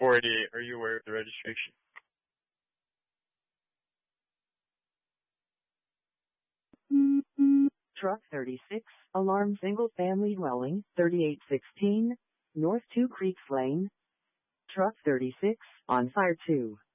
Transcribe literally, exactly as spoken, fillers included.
forty-eight. Are you aware of the registration? Truck thirty-six, alarm single-family dwelling, thirty-eight sixteen, North Two Creeks Lane. Truck thirty-six, on fire two.